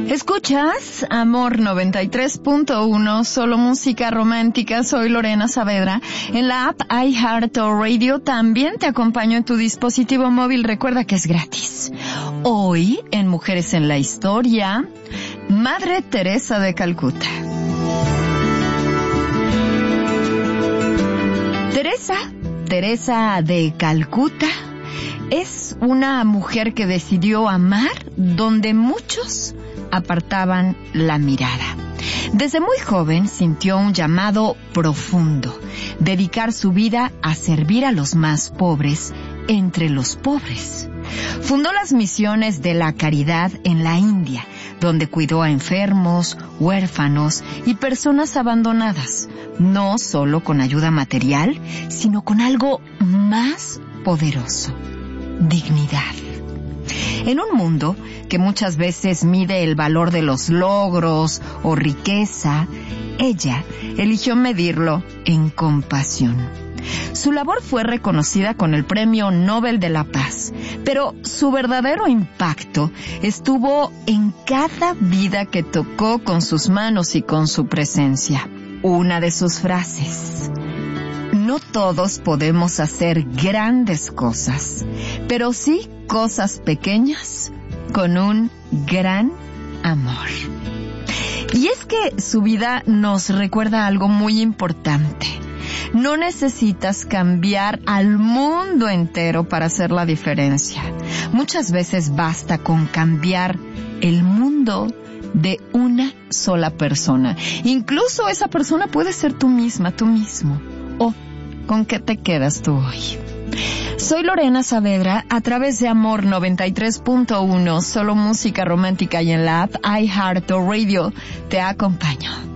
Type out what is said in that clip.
Escuchas Amor 93.1, solo música romántica. Soy Lorena Saavedra. En la app iHeartRadio también te acompaño en tu dispositivo móvil. Recuerda que es gratis. Hoy, en Mujeres en la Historia, Madre Teresa de Calcuta. Teresa de Calcuta es una mujer que decidió amar donde muchos apartaban la mirada. Desde muy joven sintió un llamado profundo, dedicar su vida a servir a los más pobres entre los pobres. Fundó las misiones de la caridad en la India, donde cuidó a enfermos, huérfanos y personas abandonadas, no solo con ayuda material, sino con algo más poderoso: dignidad. En un mundo que muchas veces mide el valor de los logros o riqueza, ella eligió medirlo en compasión. Su labor fue reconocida con el Premio Nobel de la Paz, pero su verdadero impacto estuvo en cada vida que tocó con sus manos y con su presencia. Una de sus frases: no todos podemos hacer grandes cosas, pero sí cosas pequeñas con un gran amor. Y es que su vida nos recuerda algo muy importante. No necesitas cambiar al mundo entero para hacer la diferencia. Muchas veces basta con cambiar el mundo de una sola persona. Incluso esa persona puede ser tú misma, tú mismo. ¿O con qué te quedas tú hoy? Soy Lorena Saavedra, a través de Amor 93.1, solo música romántica, y en la app iHeartRadio te acompaño.